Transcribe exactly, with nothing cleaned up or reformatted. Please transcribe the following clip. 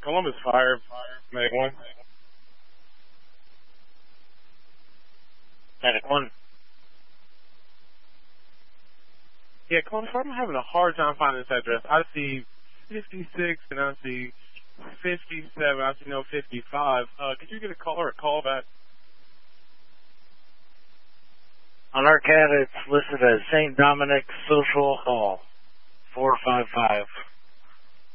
Columbus Fire, Medic one. Medic one. Yeah, Columbus Fire, I'm having a hard time finding this address. I see fifty-six and I see fifty-seven. I see no fifty-five. Uh, could you get a call or a call back? On our cat, it's listed as Saint Dominic Social Hall, four five five.